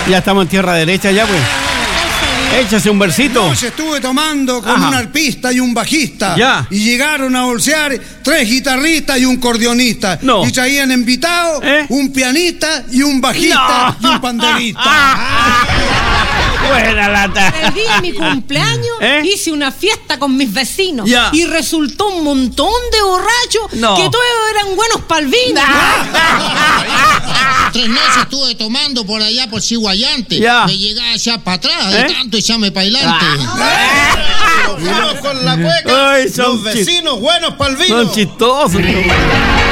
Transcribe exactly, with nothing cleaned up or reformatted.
Ya estamos en tierra derecha ya, pues. Échase un versito. No, se estuve tomando con Ajá. un arpista y un bajista. Ya. Y llegaron a bolsear tres guitarristas y un cordionista. No. Y traían invitados ¿Eh? un pianista y un bajista No. y un panderista. Buena lata. El día de mi cumpleaños ¿Eh? hice una fiesta con mis vecinos. Ya. Y resultó un montón de borrachos No. que todos eran buenos pa'l vino. Tres meses estuve tomando por allá por Ciguayante. Ya. Me llegaba ya para atrás, ¿Eh? de tanto echarme para adelante. Vamos con la cueca. Ay, son Los vecinos buenos para el vino. Son chistosos.